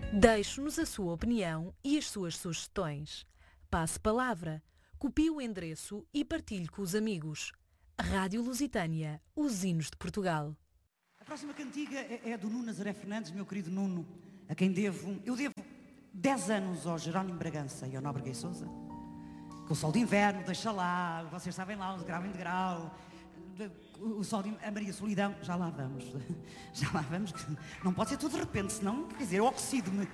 Deixe-nos a sua opinião e as suas sugestões. Passe palavra, copie o endereço e partilhe com os amigos. Rádio Lusitânia, os hinos de Portugal. A próxima cantiga é do Nuno Nazaré Fernandes, meu querido Nuno, a quem eu devo 10 anos ao Jerónimo Bragança e ao Nóbrega e Sousa. Com o Sol de Inverno, Deixa Lá, vocês sabem lá, o Grau em Degrau, o Sol de a Maria Solidão, já lá vamos, não pode ser tudo de repente, senão, quer dizer, eu oxido-me.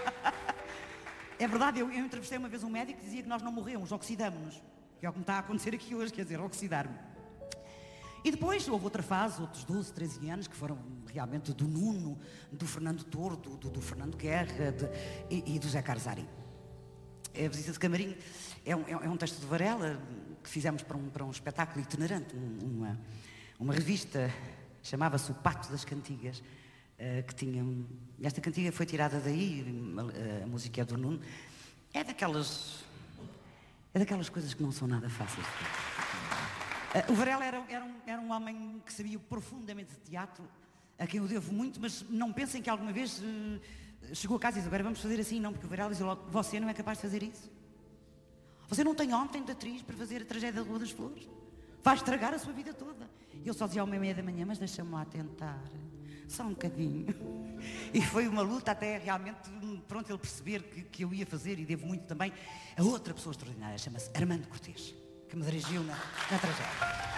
É verdade, eu entrevistei uma vez um médico que dizia que nós não morremos, oxidamos-nos, que é o que me está a acontecer aqui hoje, quer dizer, oxidar-me. E depois houve outra fase, outros 12, 13 anos, que foram realmente do Nuno, do Fernando Tordo, do Fernando Guerra e do Zé Carlos Ari. A Visita de Camarim é um texto de Varela que fizemos para um espetáculo itinerante, uma revista, chamava-se O Pato das Cantigas, que tinha... Esta cantiga foi tirada daí, a música é do Nuno. É daquelas coisas que não são nada fáceis. O Varela era um homem que sabia profundamente de teatro, a quem eu devo muito, mas não pensem que alguma vez chegou a casa e disse, agora vamos fazer assim, não, porque o Varela dizia logo, você não é capaz de fazer isso. Você não tem ontem de atriz para fazer a tragédia da Rua das Flores. Vai estragar a sua vida toda. E eu só dizia ao meio-dia da manhã, mas deixa-me lá tentar, só um bocadinho. E foi uma luta até realmente, pronto, ele perceber que eu ia fazer, e devo muito também a outra pessoa extraordinária, chama-se Armando Cortês, que me dirigiu na tragédia.